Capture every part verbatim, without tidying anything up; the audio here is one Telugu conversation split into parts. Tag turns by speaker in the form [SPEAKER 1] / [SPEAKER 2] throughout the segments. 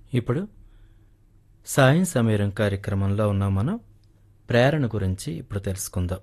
[SPEAKER 1] ఇప్పుడు సాయం సమీరం కార్యక్రమంలో ఉన్నాం మనం. ప్రేరణ గురించి ఇప్పుడు తెలుసుకుందాం.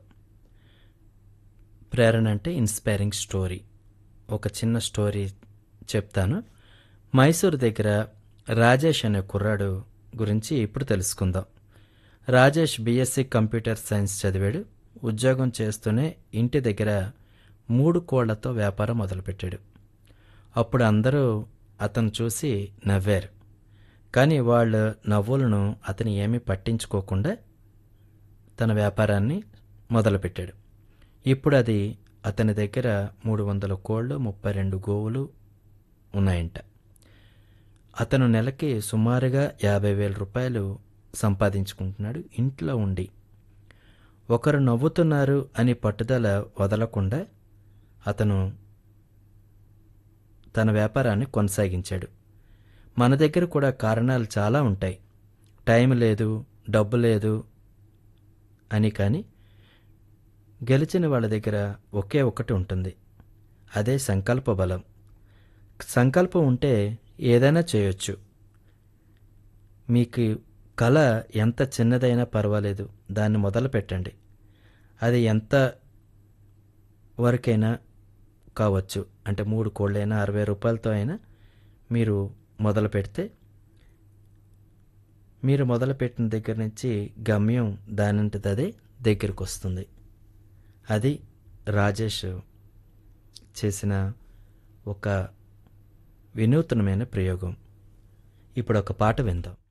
[SPEAKER 1] ప్రేరణ అంటే ఇన్స్పైరింగ్ స్టోరీ. ఒక చిన్న స్టోరీ చెప్తాను. మైసూర్ దగ్గర రాజేష్ అనే కుర్రాడు గురించి ఇప్పుడు తెలుసుకుందాం. రాజేష్ బీఎస్సీ కంప్యూటర్ సైన్స్ చదివాడు. ఉద్యోగం చేస్తూనే ఇంటి దగ్గర మూడు కోళ్లతో వ్యాపారం మొదలుపెట్టాడు. అప్పుడు అందరూ అతను చూసి నవ్వారు. కానీ వాళ్ళ నవ్వులను అతను ఏమీ పట్టించుకోకుండా తన వ్యాపారాన్ని మొదలుపెట్టాడు. ఇప్పుడు అది అతని దగ్గర మూడు వందల కోళ్ళు, ముప్పై రెండు గోవులు ఉన్నాయంట. అతను నెలకి సుమారుగా యాభై వేల రూపాయలు సంపాదించుకుంటున్నాడు ఇంట్లో ఉండి. ఒకరు నవ్వుతున్నారు అని పట్టుదల వదలకుండా అతను తన వ్యాపారాన్ని కొనసాగించాడు. మన దగ్గర కూడా కారణాలు చాలా ఉంటాయి. టైం లేదు, డబ్బు లేదు అని. కానీ గెలిచిన వాళ్ళ దగ్గర ఒకే ఒకటి ఉంటుంది, అదే సంకల్ప బలం. సంకల్పం ఉంటే ఏదైనా చేయొచ్చు. మీకు కళ ఎంత చిన్నదైనా పర్వాలేదు, దాన్ని మొదలు పెట్టండి. అది ఎంత వరకైనా కావచ్చు. అంటే మూడు కోళ్ళైనా అరవై రూపాయలతో అయినా మీరు మొదలు పెడితే మీరు మొదలుపెట్టిన దగ్గర నుంచి గమ్యం దానంతట అదే దగ్గరికి వస్తుంది. అది రాజేష్ చేసిన ఒక వినూత్నమైన ప్రయోగం. ఇప్పుడు ఒక పాట విందాం.